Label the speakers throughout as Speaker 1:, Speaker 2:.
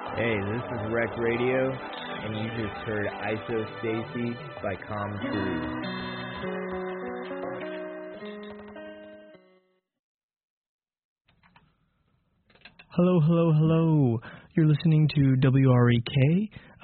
Speaker 1: Hey, this is Rec Radio, and you just heard ISO Stacy by Calm Cruise.
Speaker 2: Hello. You're listening to WREK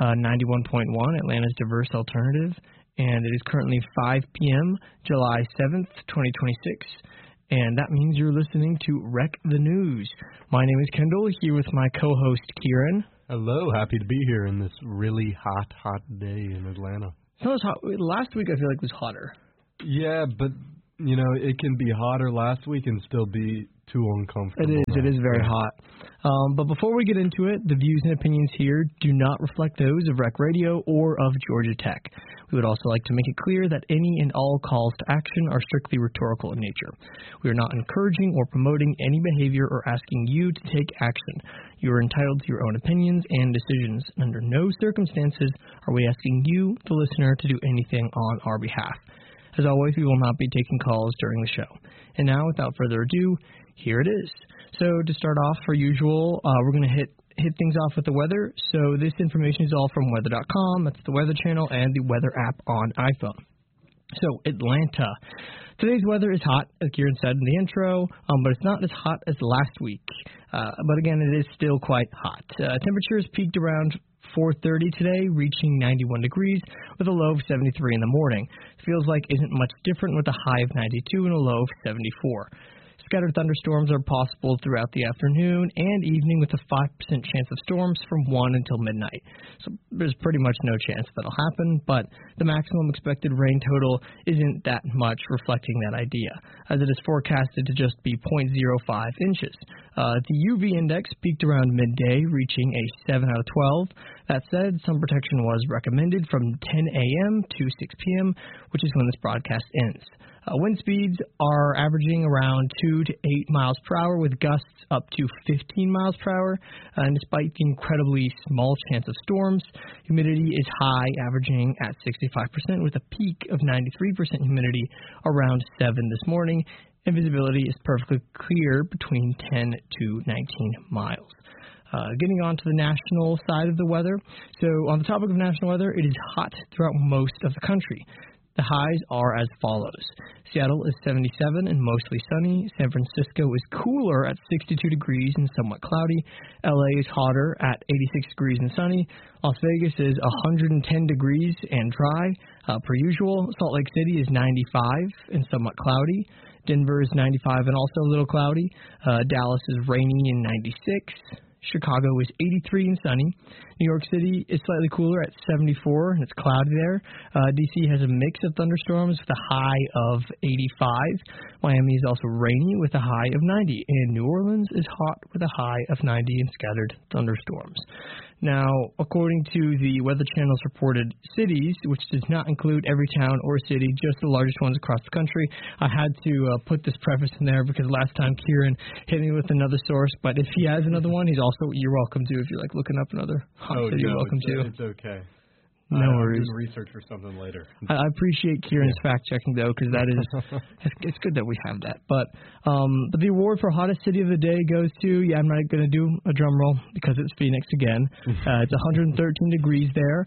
Speaker 2: 91.1, Atlanta's Diverse Alternative, and it is currently 5 p.m., July 7th, 2026, and that means you're listening to Rec the News. My name is Kendall, here with my co-host Kieran.
Speaker 3: Hello, happy to be here in this really hot day in Atlanta.
Speaker 2: It's not as hot. Last week I feel like was hotter.
Speaker 3: Yeah, but, you know, it can be hotter last week and still be too uncomfortable.
Speaker 2: It is very hot. But before we get into it, the views and opinions here do not reflect those of Rec Radio or of Georgia Tech. We would also like to make it clear that any and all calls to action are strictly rhetorical in nature. We are not encouraging or promoting any behavior or asking you to take action. You are entitled to your own opinions and decisions. Under no circumstances are we asking you, the listener, to do anything on our behalf. As always, we will not be taking calls during the show. And now, without further ado, here it is. So to start off, per usual, we're going to hit things off with the weather. So this information is all from weather.com. That's the Weather Channel and the Weather app on iPhone. So Atlanta. Today's weather is hot, as Kieran said in the intro, but it's not as hot as last week. But again, it is still quite hot. Temperatures peaked around 4:30 today, reaching 91 degrees with a low of 73 in the morning. Feels like isn't much different with a high of 92 and a low of 74. Scattered thunderstorms are possible throughout the afternoon and evening with a 5% chance of storms from 1 until midnight. So there's pretty much no chance that'll happen, but the maximum expected rain total isn't that much, reflecting that idea, as it is forecasted to just be 0.05 inches. The UV index peaked around midday, reaching a 7 out of 12. That said, sun protection was recommended from 10 a.m. to 6 p.m., which is when this broadcast ends. Wind speeds are averaging around 2 to 8 miles per hour with gusts up to 15 miles per hour. And despite the incredibly small chance of storms, humidity is high, averaging at 65% with a peak of 93% humidity around 7 this morning. And visibility is perfectly clear between 10 to 19 miles. Getting on to the national side of the weather. So on the topic of national weather, it is hot throughout most of the country. The highs are as follows. Seattle is 77 and mostly sunny. San Francisco is cooler at 62 degrees and somewhat cloudy. LA is hotter at 86 degrees and sunny. Las Vegas is 110 degrees and dry. Per usual, Salt Lake City is 95 and somewhat cloudy. Denver is 95 and also a little cloudy. Dallas is rainy and 96. Chicago is 83 and sunny. New York City is slightly cooler at 74, and it's cloudy there. D.C. has a mix of thunderstorms with a high of 85. Miami is also rainy with a high of 90. And New Orleans is hot with a high of 90 and scattered thunderstorms. Now, according to the Weather Channel's reported cities, which does not include every town or city, just the largest ones across the country, I had to put this preface in there because last time Kieran hit me with another source, but if he has another one, you're welcome to. If you're like looking up another hot city, you're welcome to.
Speaker 3: It's okay.
Speaker 2: No worries.
Speaker 3: I'll do research for something later.
Speaker 2: I appreciate Kieran's fact checking though, because that is it's good that we have that. But the award for hottest city of the day goes to I'm not going to do a drum roll because it's Phoenix again. It's 113 degrees there.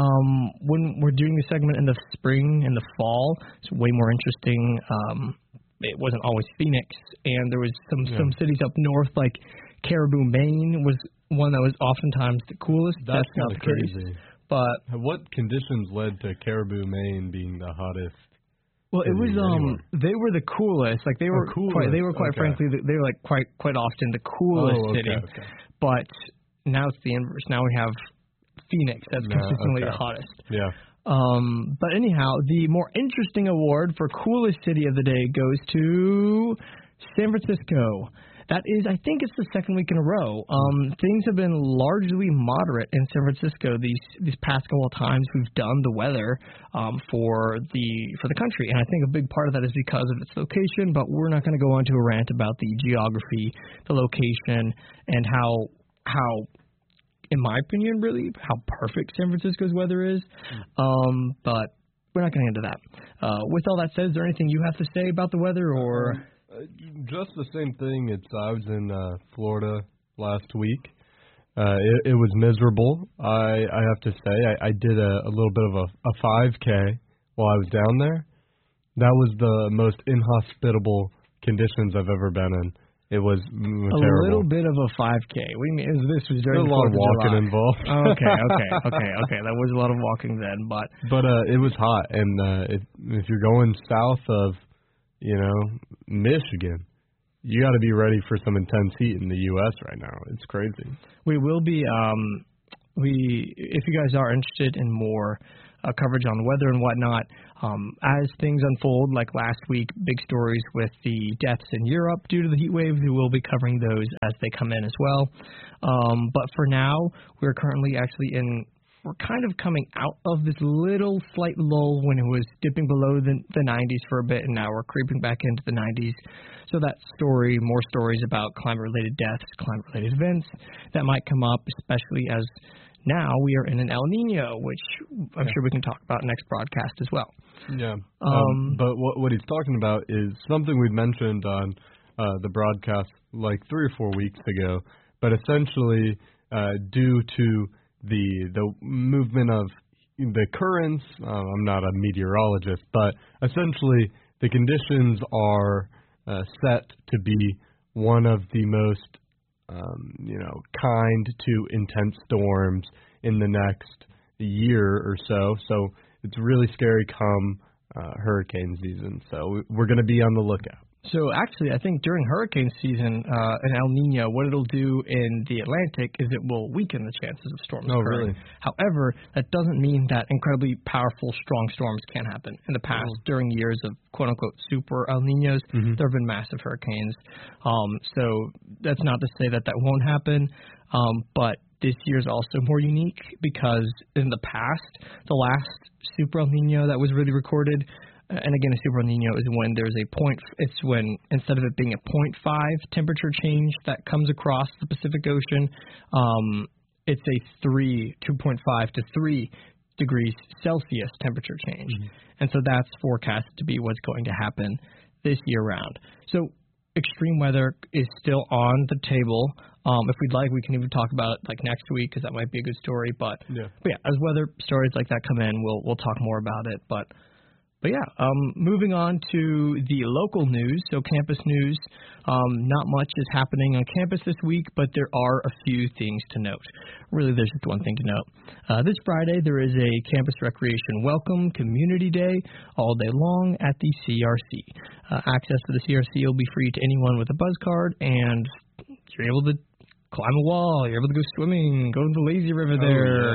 Speaker 2: When we're doing the segment in the spring and the fall, it's way more interesting. It wasn't always Phoenix, and there was some cities up north like Caribou, Maine was one that was oftentimes the coolest.
Speaker 3: That's
Speaker 2: not the
Speaker 3: crazy.
Speaker 2: case. But
Speaker 3: what conditions led to Caribou, Maine being the hottest?
Speaker 2: Well, it was they were the coolest. Like they were quite frankly they were like quite often the coolest city. Okay. But now it's the inverse. Now we have Phoenix that's consistently the hottest.
Speaker 3: Yeah.
Speaker 2: But anyhow, the more interesting award for coolest city of the day goes to San Francisco. That is, I think it's the second week in a row. Things have been largely moderate in San Francisco these past couple of times we've done the weather for the country, and I think a big part of that is because of its location. But we're not going to go on to a rant about the geography, the location, and how in my opinion, really how perfect San Francisco's weather is. But we're not going to get into that. With all that said, is there anything you have to say about the weather, or?
Speaker 3: Just the same thing. I was in Florida last week, It was miserable. I have to say, I did a little bit of a 5K while I was down there. That was the most inhospitable conditions I've ever been in. It was terrible.
Speaker 2: A little bit of a 5K. This was during
Speaker 3: a lot of walking
Speaker 2: July.
Speaker 3: involved.
Speaker 2: Okay. That was a lot of walking then, but
Speaker 3: it was hot, and if you're going south of, Michigan, you got to be ready for some intense heat in the U.S. right now. It's crazy.
Speaker 2: We will be. If you guys are interested in more coverage on weather and whatnot, as things unfold, like last week, big stories with the deaths in Europe due to the heat waves, we will be covering those as they come in as well. But for now, we're currently we're kind of coming out of this little slight lull when it was dipping below the 90s for a bit, and now we're creeping back into the 90s. So that story, more stories about climate-related deaths, climate-related events that might come up, especially as now we are in an El Nino, which I'm sure we can talk about next broadcast as well.
Speaker 3: Yeah. But what he's talking about is something we mentioned on the broadcast like 3 or 4 weeks ago, but essentially due to the movement of the currents, I'm not a meteorologist, but essentially the conditions are set to be one of the most kind to intense storms in the next year or so. So it's really scary come hurricane season. So we're going to be on the lookout.
Speaker 2: So actually, I think during hurricane season in El Nino, what it'll do in the Atlantic is it will weaken the chances of storms occurring.
Speaker 3: Really?
Speaker 2: However, that doesn't mean that incredibly powerful, strong storms can't happen. In the past, during years of quote-unquote super El Ninos, there have been massive hurricanes. So that's not to say that won't happen, but this year is also more unique because in the past, the last super El Nino that was really recorded, and again, a super El Nino is when there's it's when instead of it being a 0.5 temperature change that comes across the Pacific Ocean, it's a 2.5 to 3 degrees Celsius temperature change. And so that's forecasted to be what's going to happen this year round. So extreme weather is still on the table. If we'd like, we can even talk about it like next week because that might be a good story. But yeah, as weather stories like that come in, we'll talk more about it. But moving on to the local news, so campus news. Not much is happening on campus this week, but there are a few things to note. Really, there's just one thing to note. This Friday, there is a Campus Recreation Welcome Community Day all day long at the CRC. Access to the CRC will be free to anyone with a buzz card, and you're able to climb a wall, you're able to go swimming, go to the lazy river there,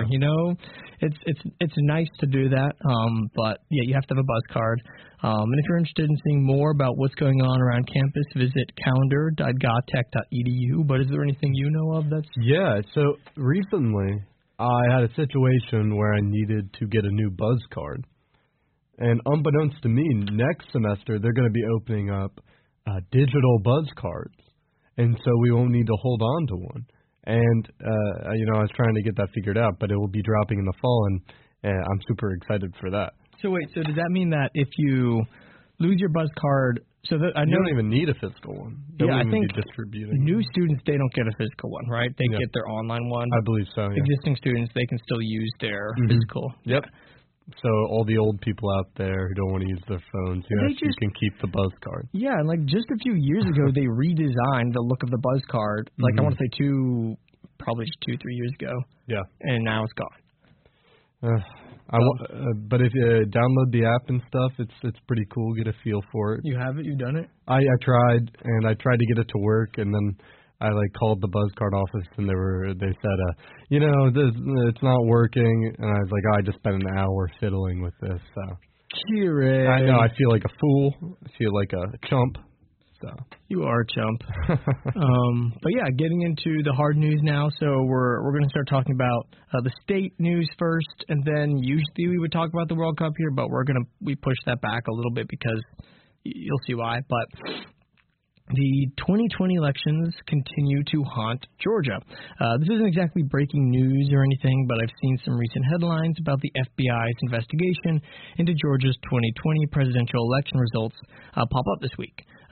Speaker 2: It's nice to do that, but yeah, you have to have a buzz card. And if you're interested in seeing more about what's going on around campus, visit calendar.gotech.edu. But is there anything you know of that's...
Speaker 3: Yeah, so recently I had a situation where I needed to get a new buzz card. And unbeknownst to me, next semester they're going to be opening up digital buzz cards. And so we won't need to hold on to one. And, I was trying to get that figured out, but it will be dropping in the fall, and I'm super excited for that.
Speaker 2: So wait, so does that mean that if you lose your buzz card,
Speaker 3: you don't even need a physical one.
Speaker 2: I think
Speaker 3: be distributing
Speaker 2: new students, they don't get a physical one, right? They get their online one.
Speaker 3: I believe so, yeah.
Speaker 2: Existing students, they can still use their physical.
Speaker 3: Yep. Yeah. So all the old people out there who don't want to use their phones, you can keep the buzz card.
Speaker 2: Yeah, and like just a few years ago, they redesigned the look of the buzz card. Like I want to say probably 2-3 years ago.
Speaker 3: Yeah. And
Speaker 2: now it's gone.
Speaker 3: But if you download the app and stuff, it's pretty cool. Get a feel for it.
Speaker 2: You have it? You've done it?
Speaker 3: I tried, and I tried to get it to work, and then I called the buzz card office, and they said, it's not working, and I was like, I just spent an hour fiddling with this. So
Speaker 2: Kieran.
Speaker 3: I know, I feel like a fool. I feel like a chump. So
Speaker 2: you are a chump. But yeah, getting into the hard news now. So we're going to start talking about the state news first, and then usually we would talk about the World Cup here, but we push that back a little bit because you'll see why. But the 2020 elections continue to haunt Georgia. This isn't exactly breaking news or anything, but I've seen some recent headlines about the FBI's investigation into Georgia's 2020 presidential election results pop up this week.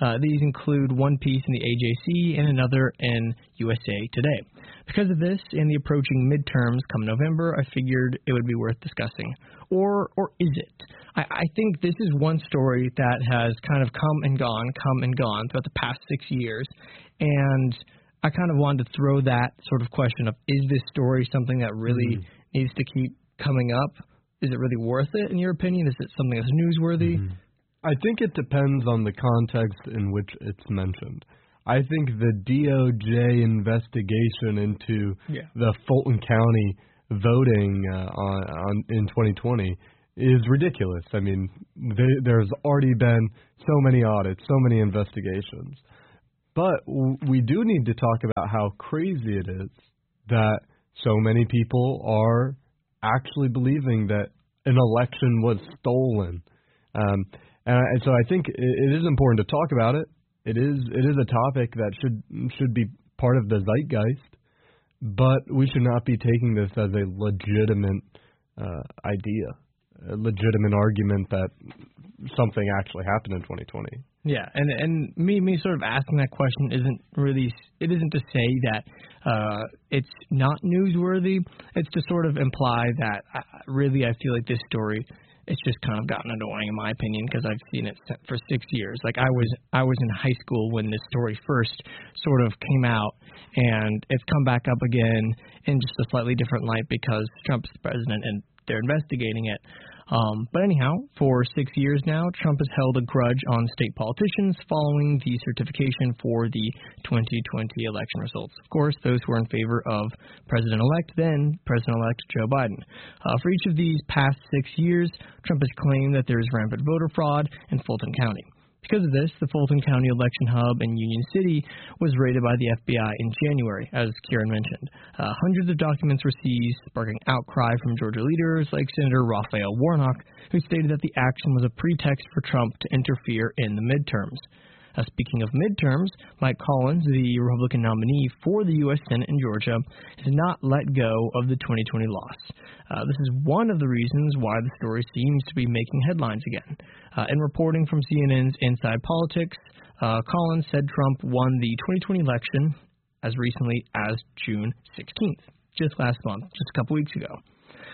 Speaker 2: These include one piece in the AJC and another in USA Today. Because of this and the approaching midterms come November, I figured it would be worth discussing. Or is it? I think this is one story that has kind of come and gone throughout the past 6 years. And I kind of wanted to throw that sort of question of, is this story something that really needs to keep coming up? Is it really worth it, in your opinion? Is it something that's newsworthy?
Speaker 3: I think it depends on the context in which it's mentioned. I think the DOJ investigation into the Fulton County voting in 2020 is ridiculous. I mean, there's already been so many audits, so many investigations. But we do need to talk about how crazy it is that so many people are actually believing that an election was stolen. And so I think it is important to talk about it. It is a topic that should be part of the zeitgeist, but we should not be taking this as a legitimate idea, a legitimate argument that something actually happened in 2020.
Speaker 2: Yeah, and me sort of asking that question isn't to say that it's not newsworthy. It's to sort of imply that I feel like this story, it's just kind of gotten annoying in my opinion, because I've seen it for 6 years. Like I was in high school when this story first sort of came out, and it's come back up again in just a slightly different light because Trump's president and they're investigating it. But anyhow, for 6 years now, Trump has held a grudge on state politicians following the certification for the 2020 election results. Of course, those who are in favor of President-elect Joe Biden. For each of these past 6 years, Trump has claimed that there is rampant voter fraud in Fulton County. Because of this, the Fulton County Election Hub in Union City was raided by the FBI in January, as Kieran mentioned. Hundreds of documents were seized, sparking outcry from Georgia leaders like Senator Raphael Warnock, who stated that the action was a pretext for Trump to interfere in the midterms. Speaking of midterms, Mike Collins, the Republican nominee for the U.S. Senate in Georgia, has not let go of the 2020 loss. This is one of the reasons why the story seems to be making headlines again. In reporting from CNN's Inside Politics, Collins said Trump won the 2020 election as recently as June 16th, just last month, just a couple weeks ago.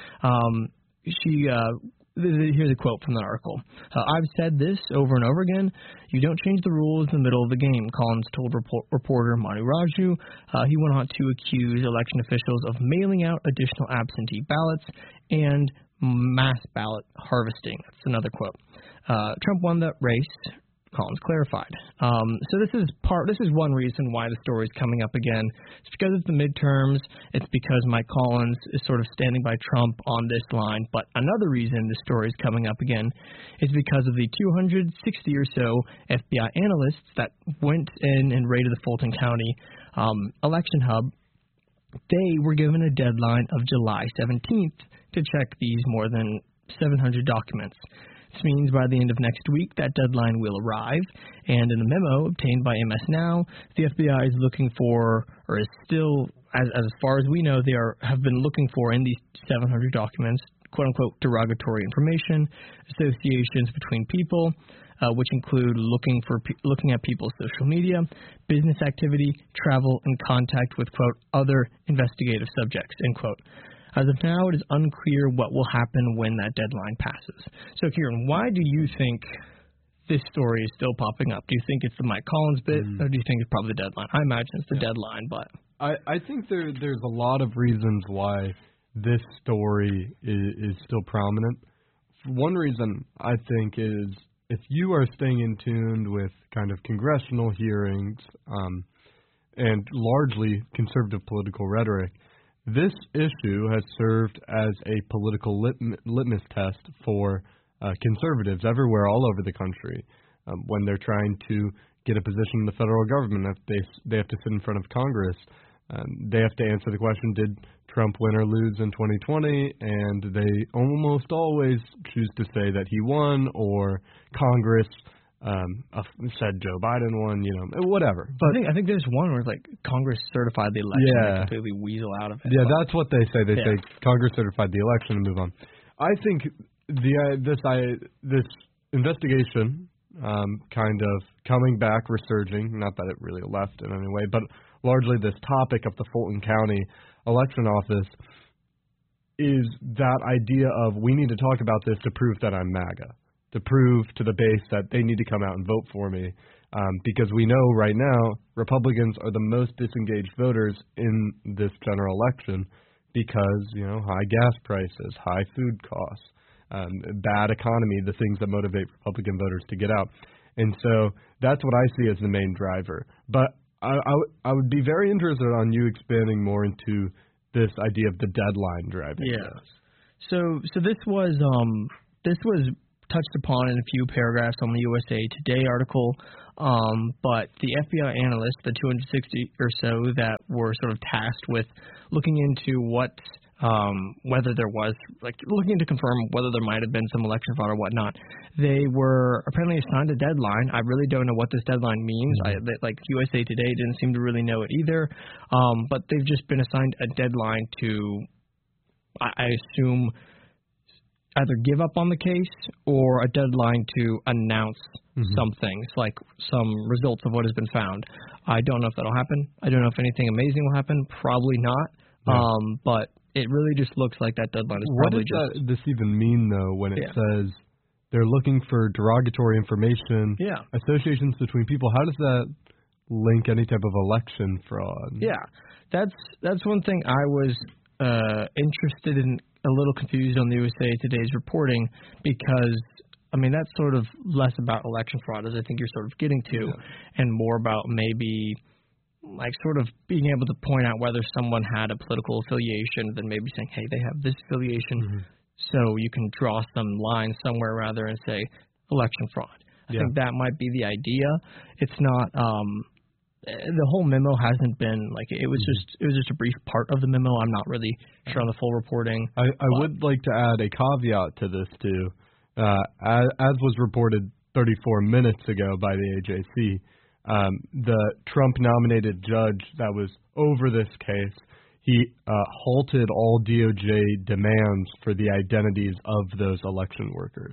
Speaker 2: Here's a quote from the article. I've said this over and over again. You don't change the rules in the middle of the game, Collins told reporter Manu Raju. He went on to accuse election officials of mailing out additional absentee ballots and mass ballot harvesting. That's another quote. Trump won the race, Collins clarified. So this is one reason why the story is coming up again. It's because it's the midterms. It's because Mike Collins is sort of standing by Trump on this line. But another reason the story is coming up again is because of the 260 or so FBI analysts that went in and raided the Fulton County election hub. They were given a deadline of July 17th to check these more than 700 documents. This means by the end of next week, that deadline will arrive, and in a memo obtained by MS Now, the FBI is looking for, or is still, as far as we know, have been looking for in these 700 documents, quote-unquote, derogatory information, associations between people, which include looking at people's social media, business activity, travel, and contact with, quote, other investigative subjects, end quote. As of now, it is unclear what will happen when that deadline passes. So, Kieran, why do you think this story is still popping up? Do you think it's the Mike Collins bit, or do you think it's probably the deadline? I imagine it's the deadline, but...
Speaker 3: I think there's a lot of reasons why this story is still prominent. One reason, I think, is if you are staying in tune with kind of congressional hearings and largely conservative political rhetoric, this issue has served as a political litmus test for conservatives everywhere, all over the country, when they're trying to get a position in the federal government. If they have to sit in front of Congress, they have to answer the question, did Trump win or lose in 2020? And they almost always choose to say that he won, or Congress said Joe Biden won, whatever. But
Speaker 2: I think there's one where like Congress certified the election and completely weasel out of it.
Speaker 3: Yeah, that's what they say. They say Congress certified the election and move on. I think this investigation kind of coming back, resurging. Not that it really left in any way, but largely this topic of the Fulton County election office is that idea of we need to talk about this to prove that I'm MAGA, to prove to the base that they need to come out and vote for me, because we know right now Republicans are the most disengaged voters in this general election because, high gas prices, high food costs, bad economy, the things that motivate Republican voters to get out. And so that's what I see as the main driver. But I would be very interested on you expanding more into this idea of the deadline driving this.
Speaker 2: So this was touched upon in a few paragraphs on the USA Today article, but the FBI analysts, the 260 or so that were sort of tasked with looking into whether there was, looking to confirm whether there might have been some election fraud or whatnot, they were apparently assigned a deadline. I really don't know what this deadline means. USA Today didn't seem to really know it either, but they've just been assigned a deadline to, I assume, either give up on the case or a deadline to announce some things, like some results of what has been found. I don't know if that'll happen. I don't know if anything amazing will happen. Probably not. But it really just looks like that deadline is probably just...
Speaker 3: What does this even mean, though, when it says they're looking for derogatory information, associations between people? How does that link any type of election fraud?
Speaker 2: Yeah, that's one thing I was interested in, a little confused on the USA Today's reporting, because, that's sort of less about election fraud, as I think you're sort of getting to, and more about maybe sort of being able to point out whether someone had a political affiliation, then maybe saying, hey, they have this affiliation, so you can draw some lines somewhere rather and say election fraud. I think that might be the idea. It's not the whole memo hasn't been it was just a brief part of the memo. I'm not really sure on the full reporting.
Speaker 3: I would like to add a caveat to this too. As was reported 34 minutes ago by the AJC, the Trump-nominated judge that was over this case, he halted all DOJ demands for the identities of those election workers.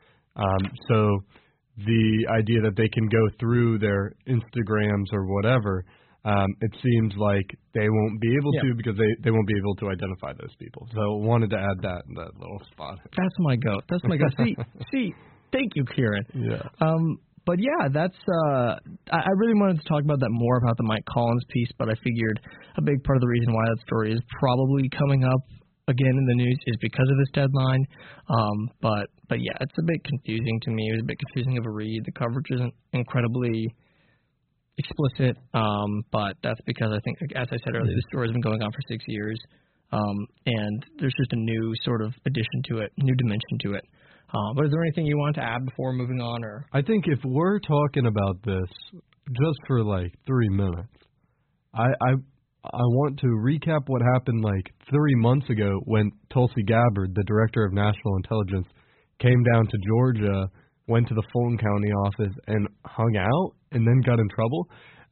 Speaker 3: So the idea that they can go through their Instagrams or whatever, it seems like they won't be able to, because they won't be able to identify those people. So I wanted to add that in that little spot.
Speaker 2: That's my goat. See, thank you, Kieran.
Speaker 3: Yeah.
Speaker 2: But yeah, that's I really wanted to talk about that more, about the Mike Collins piece, but I figured a big part of the reason why that story is probably coming up again in the news is because of this deadline. But yeah, it's a bit confusing to me. It was a bit confusing of a read. The coverage isn't incredibly explicit, but that's because I think, as I said earlier, the story has been going on for 6 years, and there's just a new sort of addition to it, new dimension to it. But is there anything you want to add before moving on? Or
Speaker 3: I think if we're talking about this just for 3 minutes, I want to recap what happened 3 months ago when Tulsi Gabbard, the director of national intelligence, came down to Georgia, went to the Fulton County office, and hung out, and then got in trouble.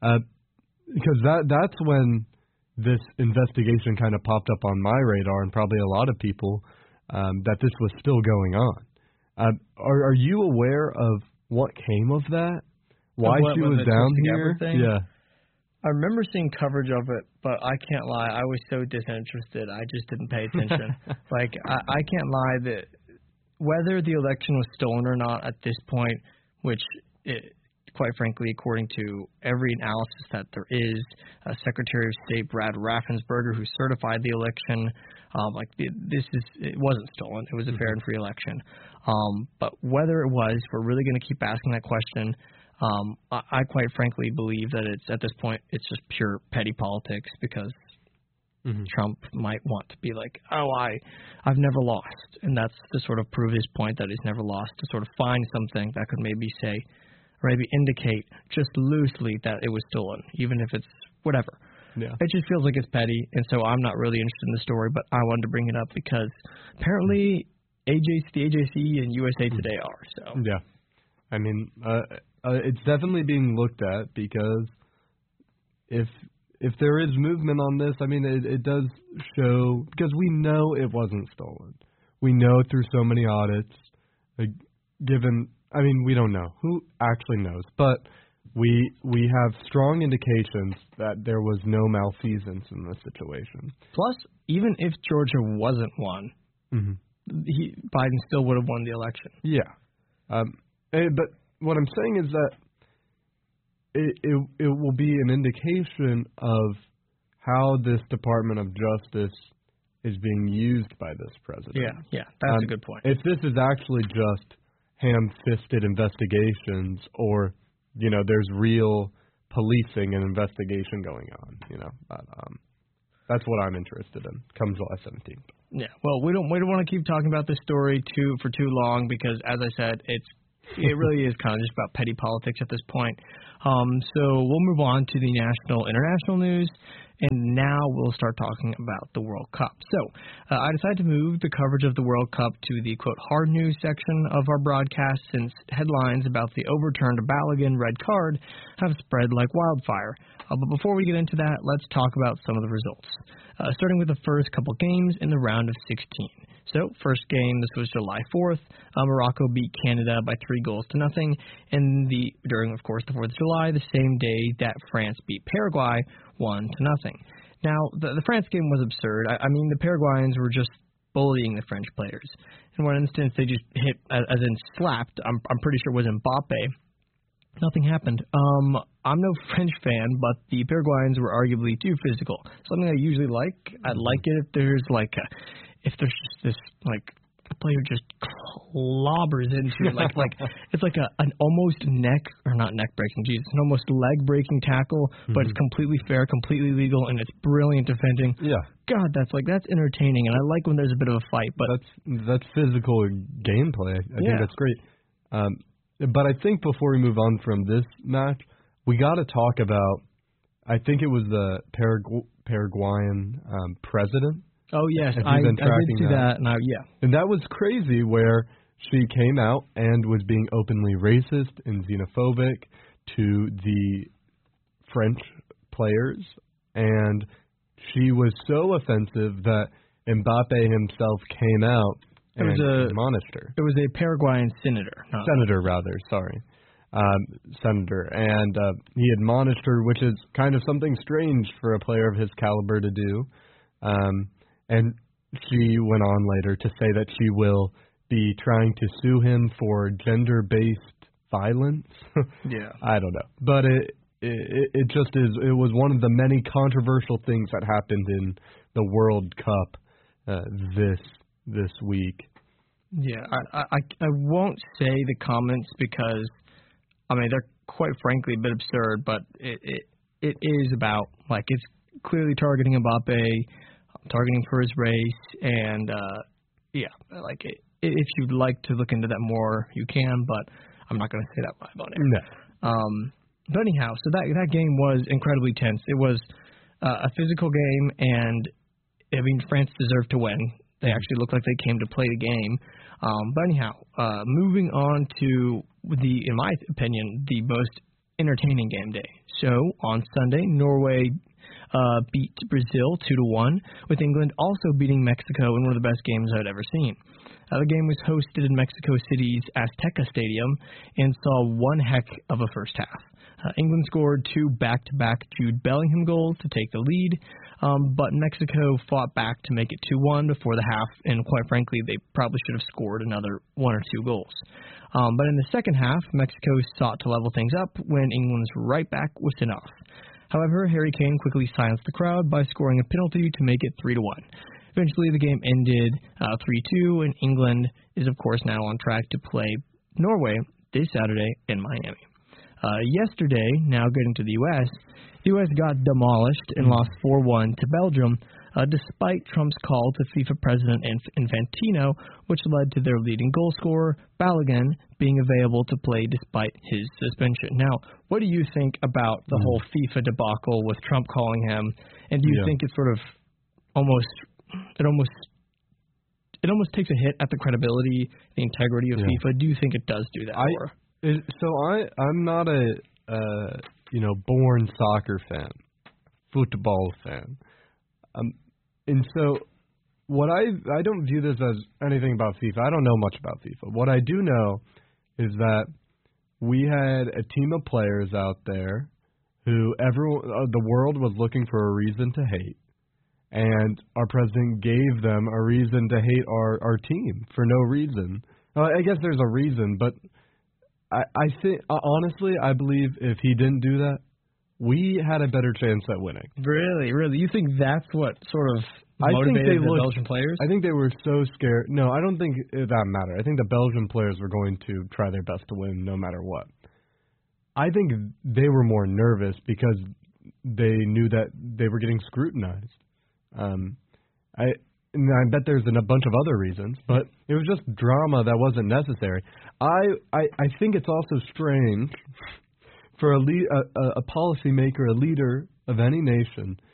Speaker 3: Because that's when this investigation kind of popped up on my radar, and probably a lot of people, that this was still going on. Are you aware of what came of that? Why she was down here?
Speaker 2: Thing?
Speaker 3: Yeah.
Speaker 2: I remember seeing coverage of it, but I can't lie, I was so disinterested, I just didn't pay attention. I can't lie that whether the election was stolen or not at this point, which, quite frankly, according to every analysis that there is, Secretary of State Brad Raffensperger, who certified the election, it wasn't stolen. It was a fair and free election. But whether it was, we're really going to keep asking that question. I quite frankly believe that it's, at this point, it's just pure petty politics, because Trump might want to be like, I've never lost. And that's to sort of prove his point that he's never lost, to sort of find something that could maybe say, or maybe indicate just loosely that it was stolen, even if it's whatever.
Speaker 3: Yeah.
Speaker 2: It just feels like it's petty, and so I'm not really interested in the story, but I wanted to bring it up because apparently the AJC and USA Today are. So
Speaker 3: yeah, it's definitely being looked at, because if there is movement on this, it does show, because we know it wasn't stolen. We know through so many audits, given I mean, we don't know. Who actually knows? But we have strong indications that there was no malfeasance in this situation.
Speaker 2: Plus, even if Georgia wasn't one, Biden still would have won the election.
Speaker 3: Yeah. But what I'm saying is that it will be an indication of how this Department of Justice is being used by this president.
Speaker 2: Yeah, that's a good point.
Speaker 3: If this is actually just ham-fisted investigations, or there's real policing and investigation going on, that's what I'm interested in come July 17th.
Speaker 2: Yeah, well, we don't want to keep talking about this story for too long because, as I said, it really is kind of just about petty politics at this point. So we'll move on to the international news, and now we'll start talking about the World Cup. So I decided to move the coverage of the World Cup to the, quote, hard news section of our broadcast since headlines about the overturned Balogun red card have spread like wildfire. But before we get into that, let's talk about some of the results. Starting with the first couple games in the round of 16. So, first game, this was July 4th. Morocco beat Canada by 3-0, and during, of course, the 4th of July, the same day that France beat Paraguay 1-0. Now, the France game was absurd. I mean, the Paraguayans were just bullying the French players. In one instance, they just hit, as in slapped, I'm pretty sure it was Mbappe. Nothing happened. I'm no French fan, but the Paraguayans were arguably too physical. Something I usually like. I like it if there's just this a player just clobbers into it, it's like an almost neck breaking tackle, but it's completely fair, completely legal, and it's brilliant defending.
Speaker 3: Yeah.
Speaker 2: God, that's entertaining, and I like when there's a bit of a fight. But
Speaker 3: that's physical gameplay. I think that's great. But I think before we move on from this match, we got to talk about, I think it was the Paraguayan president.
Speaker 2: Oh, yes, I did see that.
Speaker 3: And that was crazy, where she came out and was being openly racist and xenophobic to the French players. And she was so offensive that Mbappe himself came out and admonished her.
Speaker 2: It was a Paraguayan senator.
Speaker 3: Senator. And he admonished her, which is kind of something strange for a player of his caliber to do. And she went on later to say that she will be trying to sue him for gender-based violence.
Speaker 2: Yeah.
Speaker 3: I don't know. But it just is. It was one of the many controversial things that happened in the World Cup this week.
Speaker 2: Yeah, I won't say the comments because, I mean, they're quite frankly a bit absurd, but it is about, it's clearly targeting Mbappe, targeting for his race, and if you'd like to look into that more, you can, but I'm not going to say that live on air.
Speaker 3: No.
Speaker 2: But anyhow, so that game was incredibly tense. It was a physical game, and I mean, France deserved to win. They actually looked like they came to play the game. But anyhow, moving on to in my opinion, the most entertaining game day. So on Sunday, Norway beat Brazil 2-1, with England also beating Mexico in one of the best games I've ever seen. The game was hosted in Mexico City's Azteca Stadium and saw one heck of a first half. England scored 2 back-to-back Jude Bellingham goals to take the lead, but Mexico fought back to make it 2-1 before the half, and quite frankly, they probably should have scored another 1 or 2 goals. But in the second half, Mexico sought to level things up when England's right back was sent off. However, Harry Kane quickly silenced the crowd by scoring a penalty to make it 3-1. Eventually, the game ended 3-2, and England is, of course, now on track to play Norway this Saturday in Miami. Yesterday, now getting to the U.S. got demolished and lost 4-1 to Belgium, despite Trump's call to FIFA President Infantino, which led to their leading goal scorer, Balogun, being available to play despite his suspension. Now, what do you think about the whole FIFA debacle with Trump calling him? And do you think it's sort of almost takes a hit at the credibility, the integrity of FIFA? Do you think it does do that?
Speaker 3: I'm not a born soccer fan, football fan, and so what I don't view this as anything about FIFA. I don't know much about FIFA. What I do know is that we had a team of players out there who the world was looking for a reason to hate, and our president gave them a reason to hate our team for no reason. I guess there's a reason, but I think, honestly, I believe if he didn't do that, we had a better chance at winning.
Speaker 2: Really? You think that's what sort of motivated the Belgian players?
Speaker 3: I think they were so scared. No, I don't think that mattered. I think the Belgian players were going to try their best to win no matter what. I think they were more nervous because they knew that they were getting scrutinized. I bet there's a bunch of other reasons, but it was just drama that wasn't necessary. I think it's also strange for a policymaker, a leader of any nation,